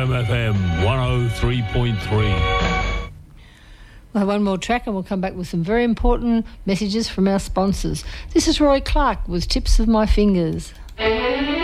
MFM 103.3. We'll have one more track and we'll come back with some very important messages from our sponsors. This is Roy Clark with Tips of My Fingers.